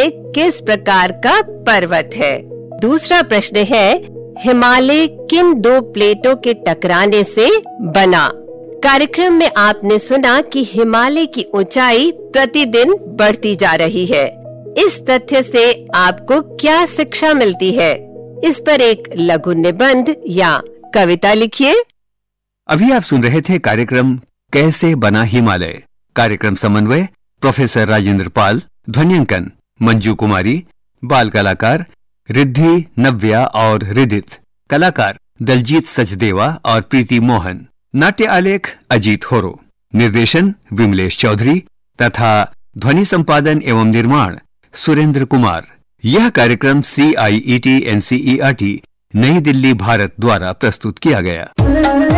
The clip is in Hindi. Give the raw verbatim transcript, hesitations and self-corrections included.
किस प्रकार का पर्वत है? दूसरा प्रश्न है, हिमालय किन दो प्लेटों के टकराने से बना? कार्यक्रम में आपने सुना कि हिमालय की ऊंचाई प्रतिदिन बढ़ती जा रही है। इस तथ्य से आपको क्या शिक्षा मिलती है? इस पर एक लघु निबंध या कविता लिखिए। अभी आप सुन रहे थे कार्यक्रम कैसे बना हिमालय। कार्यक्रम समन्वय प्रोफेसर राजेंद्र पाल, ध्वनियांकन मंजू कुमारी, बाल कलाकार रिद्धि, नव्या और रिदित, कलाकार दलजीत सचदेवा और प्रीति मोहन, नाट्य आलेख अजीत होरो, निर्देशन विमलेश चौधरी तथा ध्वनि संपादन एवं निर्माण सुरेंद्र कुमार। यह कार्यक्रम सी आई E T N C E R T नई दिल्ली भारत द्वारा प्रस्तुत किया गया।